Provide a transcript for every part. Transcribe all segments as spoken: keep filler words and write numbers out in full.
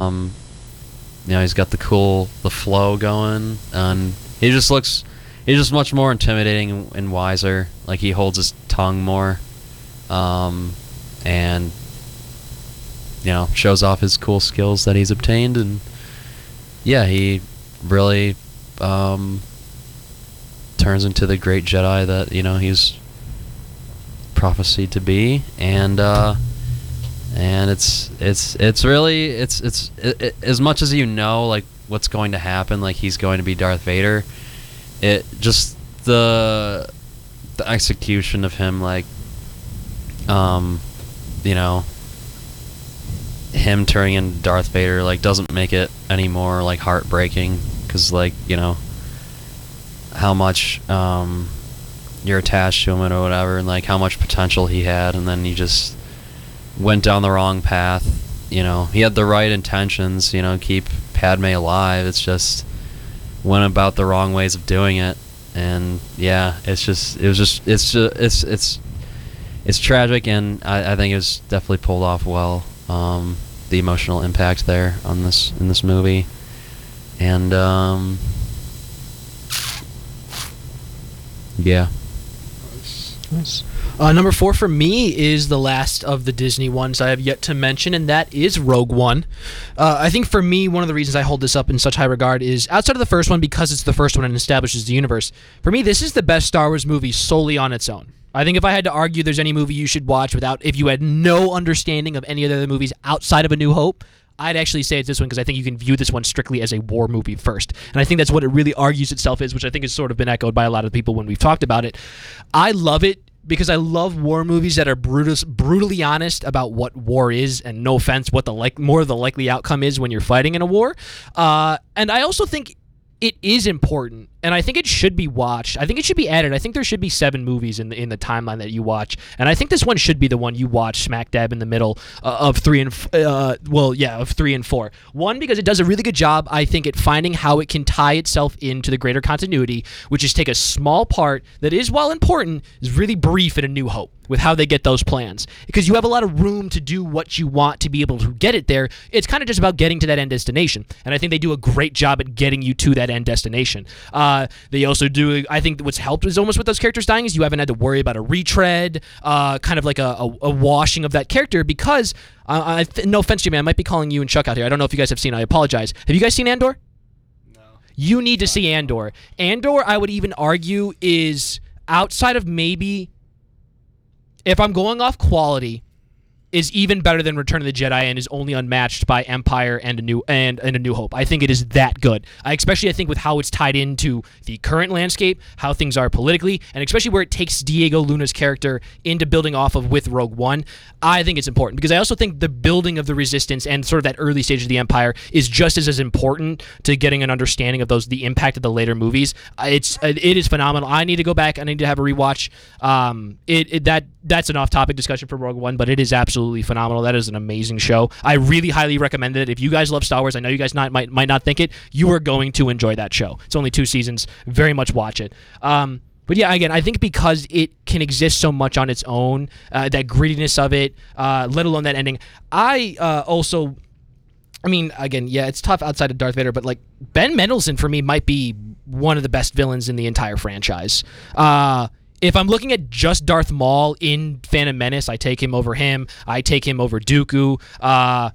Um, you know, he's got the cool, the flow going, and he just looks, he's just much more intimidating and wiser. Like, he holds his tongue more, um, and, you know, shows off his cool skills that he's obtained, and, yeah, he really, um, turns into the great Jedi that, you know, he's prophesied to be, and, uh, and it's it's it's really it's it's it, it, as much as you know like what's going to happen, like he's going to be Darth Vader, it just the the execution of him, like um you know him turning into Darth Vader, like doesn't make it any more like heartbreaking, because like you know how much um you're attached to him or whatever, and like how much potential he had, and then you just went down the wrong path. You know, he had the right intentions, you know, keep Padme alive. It's just went about the wrong ways of doing it. And yeah, it's just, it was just, it's just, it's, it's, it's tragic, and I, I think it was definitely pulled off well. Um, the emotional impact there on this, in this movie. And, um, yeah. Nice. Uh, number four for me is the last of the Disney ones I have yet to mention, and that is Rogue One. Uh, I think for me, one of the reasons I hold this up in such high regard is, outside of the first one, because it's the first one and establishes the universe, for me, this is the best Star Wars movie solely on its own. I think if I had to argue there's any movie you should watch without, if you had no understanding of any of the other movies outside of A New Hope, I'd actually say it's this one, because I think you can view this one strictly as a war movie first. And I think that's what it really argues itself is, which I think has sort of been echoed by a lot of people when we've talked about it. I love it because I love war movies that are brutus, brutally honest about what war is, and no offense, what the like more the likely outcome is when you're fighting in a war. Uh, and I also think it is important, and I think it should be watched. I think it should be added. I think there should be seven movies in the, in the timeline that you watch, and I think this one should be the one you watch smack dab in the middle uh, of three and f- uh, well, yeah, of three and four. One, because it does a really good job, I think, at finding how it can tie itself into the greater continuity, which is take a small part that is, while important, is really brief in A New Hope with how they get those plans, because you have a lot of room to do what you want to be able to get it there. It's kind of just about getting to that end destination, and I think they do a great job at getting you to that end destination. Uh, they also do, I think what's helped is almost with those characters dying is you haven't had to worry about a retread, uh, kind of like a, a, a washing of that character, because, uh, I th- no offense to you, man, I might be calling you and Chuck out here. I don't know if you guys have seen, I apologize. Have you guys seen Andor? No. You need to see Andor. Andor, I would even argue, is outside of maybe, if I'm going off quality, is even better than Return of the Jedi and is only unmatched by Empire and a New and, and a New Hope. I think it is that good. I, especially I think with how it's tied into the current landscape, how things are politically, and especially where it takes Diego Luna's character into building off of with Rogue One. I think it's important because I also think the building of the Resistance and sort of that early stage of the Empire is just as, as important to getting an understanding of those the impact of the later movies. It's it is phenomenal. I need to go back. I need to have a rewatch. Um, it, it that that's an off-topic discussion for Rogue One, but it is absolutely Absolutely phenomenal. That is an amazing show. I really highly recommend it. If you guys love Star Wars, I know you guys not might might not think it, you are going to enjoy that show. It's only two seasons. Very much watch it. Um, but yeah, again, I think because it can exist so much on its own, uh, that grittiness of it, uh, let alone that ending. I uh, also, I mean, again, yeah, it's tough outside of Darth Vader, but like Ben Mendelsohn for me might be one of the best villains in the entire franchise. Uh, If I'm looking at just Darth Maul in Phantom Menace, I take him over him. I take him over Dooku. Uh,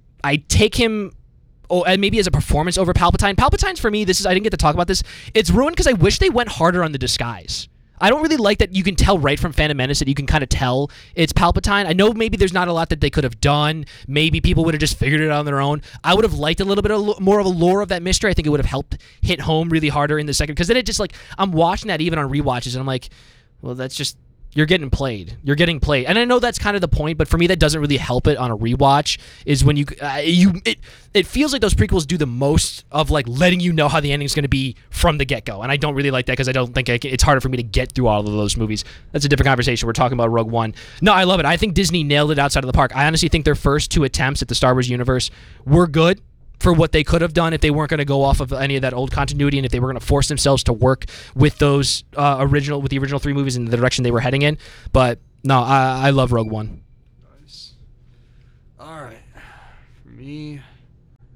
I take him, oh, and maybe as a performance over Palpatine. Palpatine's for me, this is I didn't get to talk about this. It's ruined because I wish they went harder on the disguise. I don't really like that you can tell right from Phantom Menace that you can kind of tell it's Palpatine. I know maybe there's not a lot that they could have done. Maybe people would have just figured it out on their own. I would have liked a little bit of, more of a lore of that mystery. I think it would have helped hit home really harder in the second. Because then it just like, I'm watching that even on rewatches, and I'm like, well, that's just, you're getting played. You're getting played. And I know that's kind of the point, but for me, that doesn't really help it on a rewatch, is when you, uh, you it, it feels like those prequels do the most of like letting you know how the ending's going to be from the get-go. And I don't really like that because I don't think I can, it's harder for me to get through all of those movies. That's a different conversation. We're talking about Rogue One. No, I love it. I think Disney nailed it outside of the park. I honestly think their first two attempts at the Star Wars universe were good for what they could have done if they weren't going to go off of any of that old continuity, and if they were going to force themselves to work with those uh, original, with the original three movies in the direction they were heading in. But no, I, I love Rogue One. Nice. All right. For me,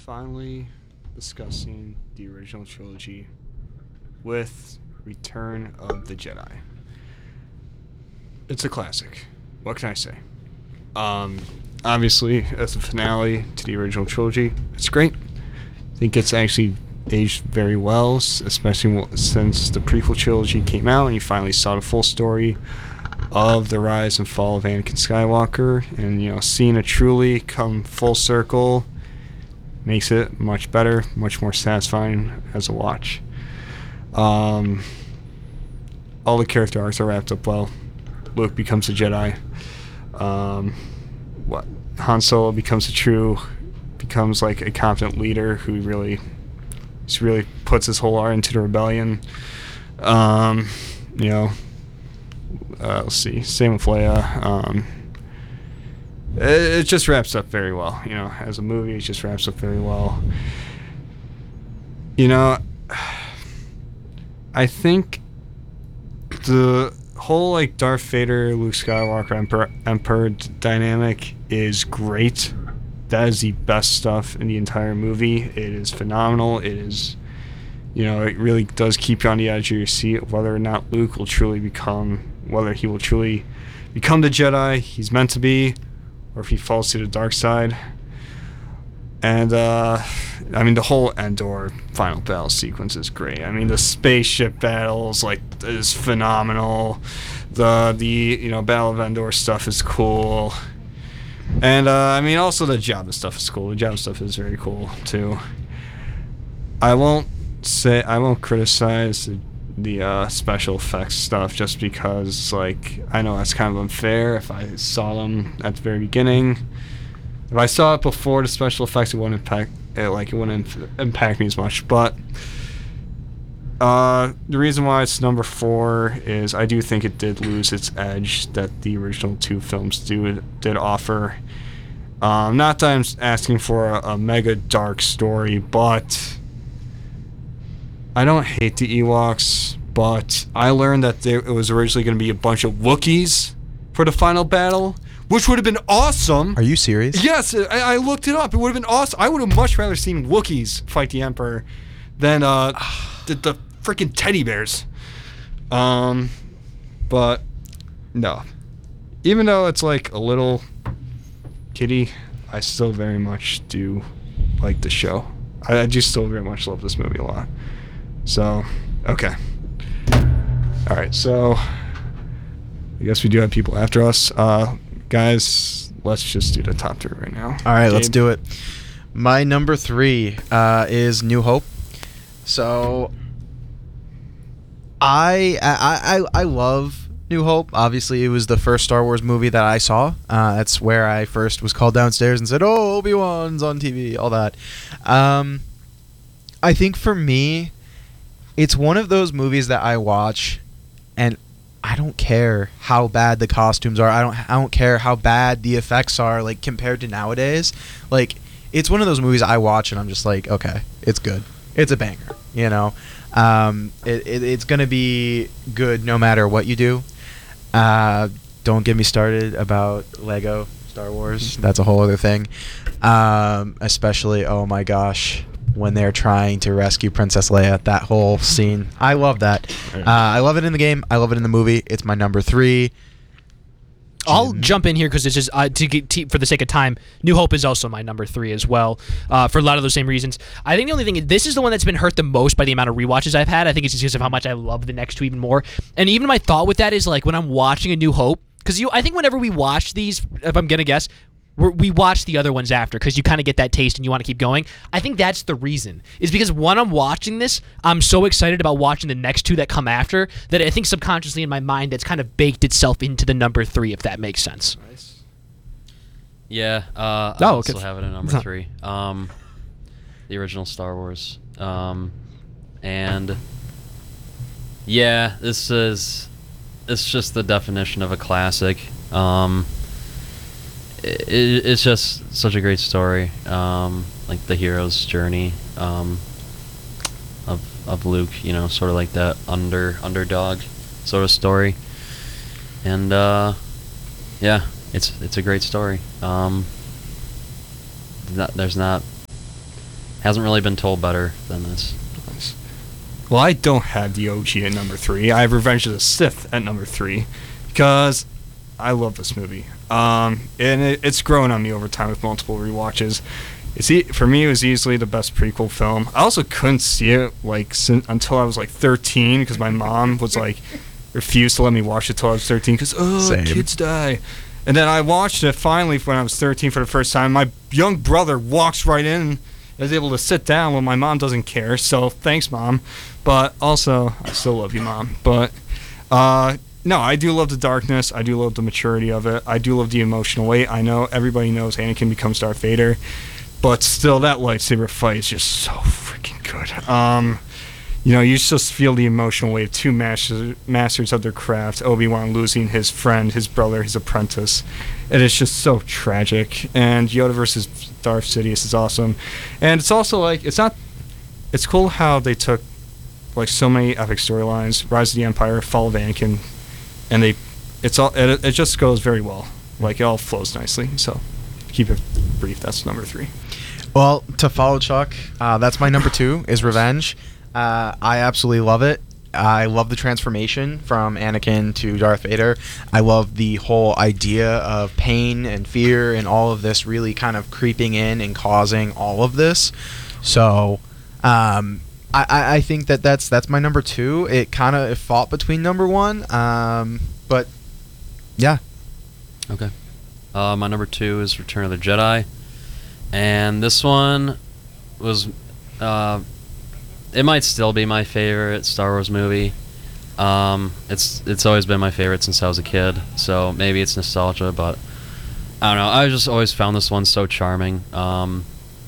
finally discussing the original trilogy with Return of the Jedi. It's a classic. What can I say? Um, obviously, as the finale to the original trilogy, it's great. I think it's actually aged very well, especially since the prequel trilogy came out and you finally saw the full story of the rise and fall of Anakin Skywalker, and you know, seeing it truly come full circle makes it much better, much more satisfying as a watch. Um, all the character arcs are wrapped up well. Luke becomes a Jedi. Um, what Han Solo becomes a true, becomes like a competent leader who really, just really puts his whole heart into the rebellion. Um, you know. Uh, let's see. Same with Leia. Um, it, it just wraps up very well. You know, as a movie, it just wraps up very well. You know, I think the whole like Darth Vader, Luke Skywalker, Emperor, Emperor dynamic is great. That is the best stuff in the entire movie. It is phenomenal. It is, you know, it really does keep you on the edge of your seat whether or not Luke will truly become. Whether he will truly become the Jedi he's meant to be, or if he falls to the dark side. And, uh, I mean, the whole Endor final battle sequence is great. I mean, the spaceship battles, like, is phenomenal. The, the you know, Battle of Endor stuff is cool. And, uh, I mean, also the Jabba stuff is cool. The Jabba stuff is very cool, too. I won't say, I won't criticize the the uh, special effects stuff just because, like, I know that's kind of unfair. If I saw them at the very beginning, if I saw it before the special effects, it wouldn't impact it, like it wouldn't impact me as much. But uh, the reason why it's number four is I do think it did lose its edge that the original two films do did offer. Um, not that I'm asking for a, a mega dark story, but I don't hate the Ewoks, but I learned that there, it was originally going to be a bunch of Wookiees for the final battle, which would have been awesome. Are you serious? Yes, I, I looked it up. It would have been awesome. I would have much rather seen Wookiees fight the Emperor than uh, the, the freaking teddy bears. Um, but no. Even though it's like a little kiddie, I still very much do like the show. I, I do still very much love this movie a lot. So, okay. All right, so I guess we do have people after us. Uh, guys, let's just do the top three right now. All right, Gabe? let's do it. My number three uh, is New Hope. So, I, I I I love New Hope. Obviously, it was the first Star Wars movie that I saw. Uh, that's where I first was called downstairs and said, "Oh, Obi-Wan's on T V," all that. Um, I think for me, it's one of those movies that I watch, and I don't care how bad the costumes are. I don't. I don't care how bad the effects are, like compared to nowadays. Like, it's one of those movies I watch, and I'm just like, okay, it's good. It's a banger. You know, um, it, it it's gonna be good no matter what you do. Uh, don't get me started about Lego Star Wars. That's a whole other thing. Um, especially, oh my gosh, when they're trying to rescue Princess Leia, that whole scene. I love that. Uh, I love it in the game. I love it in the movie. It's my number three. I'll Jim. jump in here because it's just uh, to get to, for the sake of time. New Hope is also my number three as well, uh, for a lot of those same reasons. I think the only thing is this is the one that's been hurt the most by the amount of rewatches I've had. I think it's just because of how much I love the next two even more. And even my thought with that is like when I'm watching A New Hope, because you, I think whenever we watch these, if I'm gonna guess, we're, we watch the other ones after because you kind of get that taste and you want to keep going. I think that's the reason. Is because when I'm watching this, I'm so excited about watching the next two that come after that I think subconsciously in my mind that's kind of baked itself into the number three, if that makes sense. Nice. Yeah, uh, I Oh, also okay. have it at number three. Um, the original Star Wars. Um, and yeah, this is it's just the definition of a classic. Um, it, it's just such a great story. Um, like the hero's journey um, of of Luke, you know, sort of like that under underdog sort of story. And uh, yeah, it's it's a great story. Um, not, there's not hasn't really been told better than this. Well, I don't have the O G at number three. I have Revenge of the Sith at number three because I love this movie. Um, and it, it's grown on me over time with multiple rewatches. It's e- for me, it was easily the best prequel film. I also couldn't see it like sin- until I was like thirteen because my mom was like refused to let me watch it till I was thirteen because oh, Same. kids die. And then I watched it finally when I was thirteen for the first time. My young brother walks right in and is able to sit down when my mom doesn't care. So thanks, Mom. But also, I still love you, Mom. But uh, no, I do love the darkness. I do love the maturity of it. I do love the emotional weight. I know everybody knows Anakin becomes Darth Vader. But still, that lightsaber fight is just so freaking good. Um, you know, you just feel the emotional weight of two masters, masters of their craft. Obi-Wan losing his friend, his brother, his apprentice. It is just so tragic. And Yoda versus Darth Sidious is awesome. And it's also like, it's not, it's cool how they took like so many epic storylines, Rise of the Empire, Fall of Anakin, and they, it's all, it, it just goes very well. Like, it all flows nicely. So, keep it brief. That's number three. Well, to follow Chuck, uh, that's my number two, is Revenge. Uh, I absolutely love it. I love the transformation from Anakin to Darth Vader. I love the whole idea of pain and fear and all of this really kind of creeping in and causing all of this. So, um, I, I think that that's that's my number two. It kind of fought between number one, um, but yeah. Okay. Uh, my number two is Return of the Jedi. And this one was, uh, it might still be my favorite Star Wars movie. Um, it's it's always been my favorite since I was a kid, so maybe it's nostalgia, but I don't know. I just always found this one so charming. Um,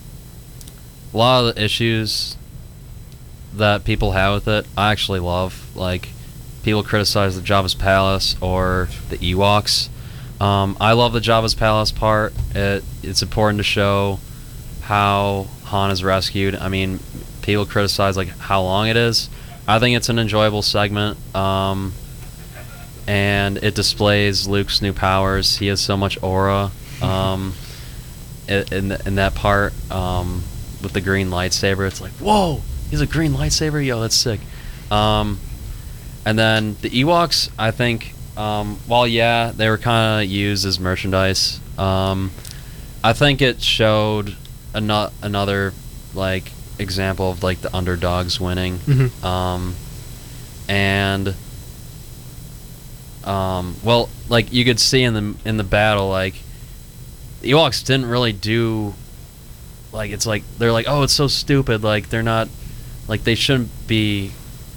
a lot of the issues that people have with it, I actually love. Like, people criticize the Jabba's Palace or the Ewoks. Um, I love the Jabba's Palace part. It, it's important to show how Han is rescued. I mean, people criticize like how long it is. I think it's an enjoyable segment, um, and it displays Luke's new powers. He has so much aura um, in in that part um, with the green lightsaber. It's like, whoa, he's a green lightsaber. Yo, that's sick. Um, and then the Ewoks, I think. Um, while yeah, they were kind of used as merchandise. Um, I think it showed ano- another like example of like the underdogs winning. Mm-hmm. Um, and um, well, like you could see in the in the battle, like the Ewoks didn't really do. Like it's like they're like, oh, it's so stupid. Like they're not, like they shouldn't be.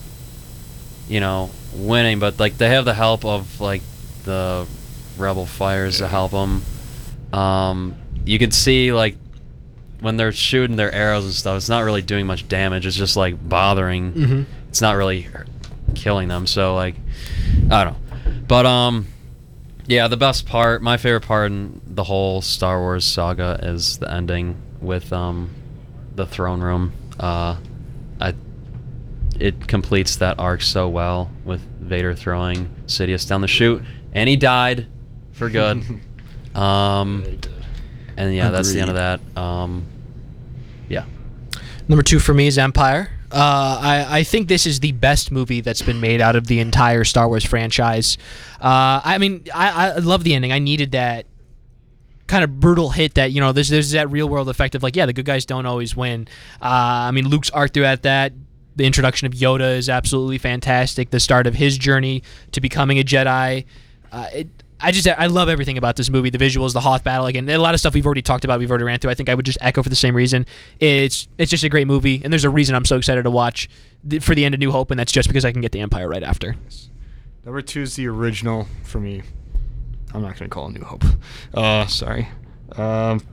You know, winning, but like they have the help of like the rebel fighters to help them. Um, you can see like when they're shooting their arrows and stuff, it's not really doing much damage. It's just like bothering. Mm-hmm. It's not really killing them. So like, I don't know. But um, yeah, the best part, my favorite part in the whole Star Wars saga is the ending with um, the throne room. Uh, I. It completes that arc so well with Vader throwing Sidious down the chute, and he died for good. um, and yeah, that's the end of that. Um, yeah. Number two for me is Empire. Uh, I, I think this is the best movie that's been made out of the entire Star Wars franchise. Uh, I mean, I, I love the ending. I needed that kind of brutal hit that, you know, there's, there's that real world effect of like, yeah, the good guys don't always win. Uh, I mean, Luke's arc throughout that. The introduction of Yoda is absolutely fantastic. The start of his journey to becoming a Jedi. Uh, it, I just I love everything about this movie. The visuals, the Hoth battle, again, a lot of stuff we've already talked about. We've already ran through. I think I would just echo for the same reason. It's it's just a great movie, and there's a reason I'm so excited to watch the, for the end of New Hope, and that's just because I can get the Empire right after. Number two is the original for me. I'm not going to call it New Hope. Uh, sorry. Um,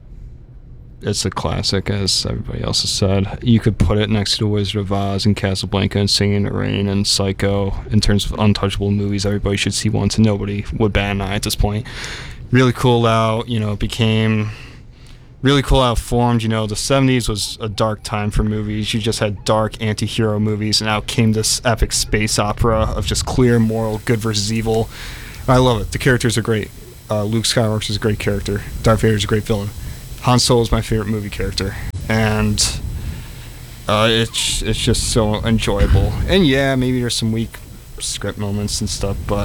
it's a classic, as everybody else has said. You could put it next to Wizard of Oz and Casablanca and Singing in the Rain and Psycho. In terms of untouchable movies, everybody should see once, and nobody would bat an eye at this point. Really cool how, you know, it became... Really cool how it formed. You know, the seventies was a dark time for movies. You just had dark anti-hero movies, and out came this epic space opera of just clear moral good versus evil. I love it. The characters are great. Uh, Luke Skywalker is a great character. Darth Vader is a great villain. Han Solo is my favorite movie character. and uh, it's it's just so enjoyable. And yeah, maybe there's some weak script moments and stuff, but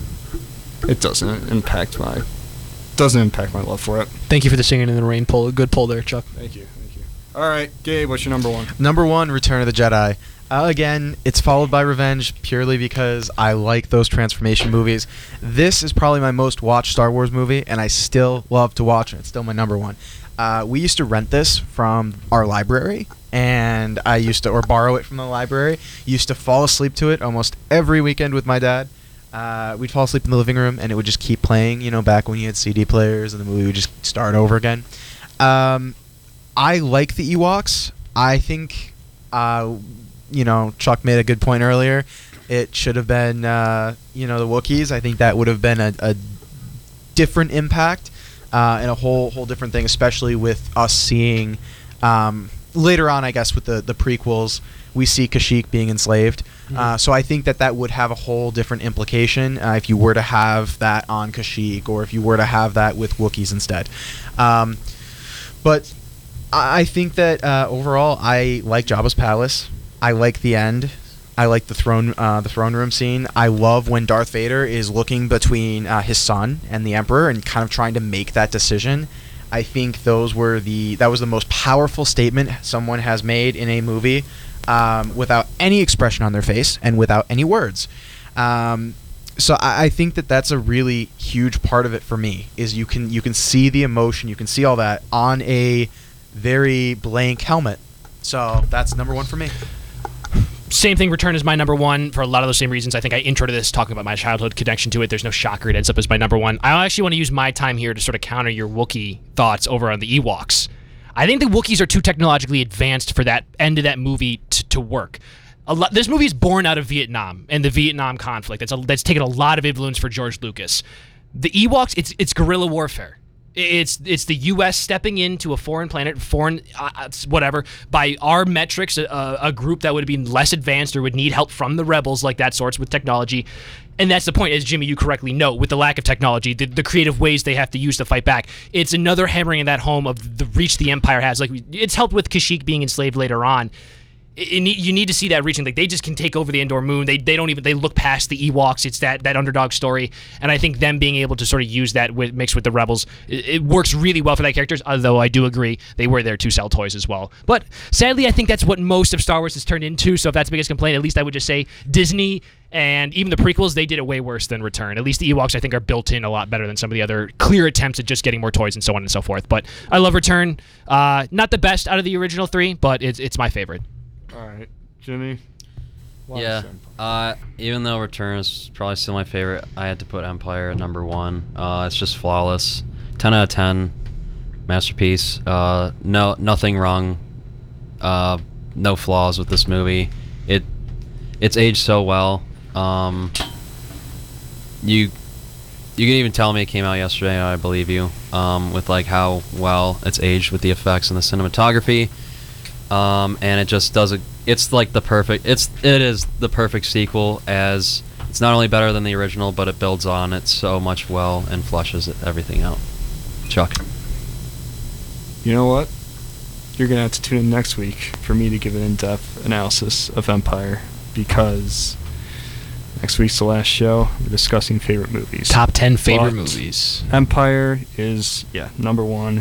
it doesn't impact my doesn't impact my love for it. Thank you for the singing in the rain pull. Good pull there, Chuck. Thank you, thank you. All right, Gabe, what's your number one? Number one, Return of the Jedi. Uh, again, it's followed by Revenge purely because I like those transformation movies. This is probably my most watched Star Wars movie, and I still love to watch it. It's still my number one. Uh, we used to rent this from our library, and I used to, or borrow it from the library. Used to fall asleep to it almost every weekend with my dad. Uh, we'd fall asleep in the living room, and it would just keep playing, you know, back when you had C D players, and the movie would just start over again. Um, I like the Ewoks. I think... Uh, you know, Chuck made a good point earlier. It should have been, uh, you know, the Wookiees. I think that would have been a, a different impact uh, and a whole whole different thing, especially with us seeing um, later on, I guess, with the, the prequels, we see Kashyyyk being enslaved. Mm-hmm. Uh, so I think that that would have a whole different implication uh, if you were to have that on Kashyyyk or if you were to have that with Wookiees instead. Um, but I think that uh, overall, I like Jabba's palace. I like the end. I like the throne, uh, the throne room scene. I love when Darth Vader is looking between uh, his son and the Emperor and kind of trying to make that decision. I think those were the that was the most powerful statement someone has made in a movie um, without any expression on their face and without any words. Um, so I, I think that that's a really huge part of it for me. Is you can you can see the emotion, you can see all that on a very blank helmet. So that's number one for me. Same thing, Return is my number one for a lot of those same reasons. I think I intro to this talking about my childhood connection to it. There's no shocker. It ends up as my number one. I actually want to use my time here to sort of counter your Wookiee thoughts over on the Ewoks. I think the Wookiees are too technologically advanced for that end of that movie t- to work. A lot, this movie is born out of Vietnam and the Vietnam conflict. That's, a, that's taken a lot of influence for George Lucas. The Ewoks, it's it's guerrilla warfare. It's it's the U S stepping into a foreign planet, foreign uh, whatever, by our metrics, a, a group that would be less advanced or would need help from the rebels, like that sorts with technology. And that's the point, as Jimmy, you correctly note, with the lack of technology, the, the creative ways they have to use to fight back. It's another hammering in that home of the reach the Empire has. Like it's helped with Kashyyyk being enslaved later on. It, it, you need to see that reaching. Like they just can take over the Endor moon. They they don't even they look past the Ewoks. It's that that underdog story, and I think them being able to sort of use that with, mixed with the rebels, it, it works really well for that characters. Although I do agree they were there to sell toys as well. But sadly, I think that's what most of Star Wars has turned into. So if that's the biggest complaint, at least I would just say Disney and even the prequels, they did it way worse than Return. At least the Ewoks, I think, are built in a lot better than some of the other clear attempts at just getting more toys and so on and so forth. But I love Return. Uh, not the best out of the original three, but it's it's my favorite. All right. Jimmy? Why Yeah, is Empire? uh, even though Return is probably still my favorite, I had to put Empire at number one. Uh, it's just flawless, ten out of ten, masterpiece. Uh, no, nothing wrong, uh, no flaws with this movie. It, it's aged so well. Um, you, you can even tell me it came out yesterday. I believe you. Um, with like how well it's aged with the effects and the cinematography. Um, and it just does it. It's like the perfect. It's it is the perfect sequel. As it's not only better than the original, but it builds on it so much well and flushes it, everything out. Chuck. You know what? You're gonna have to tune in next week for me to give an in-depth analysis of Empire, because next week's the last show. We're discussing favorite movies. Top ten favorite But movies. Empire is yeah number one.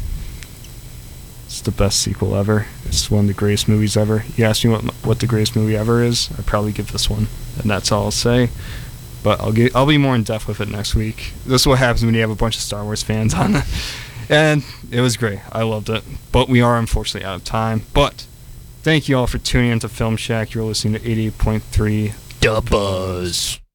It's the best sequel ever. It's one of the greatest movies ever. You ask me what what the greatest movie ever is, I'd probably give this one, and that's all I'll say. But I'll get I'll be more in depth with it next week. This is what happens when you have a bunch of Star Wars fans on, and it was great. I loved it. But we are unfortunately out of time. But thank you all for tuning into Film Shack. You're listening to eighty-eight point three Da Buzz.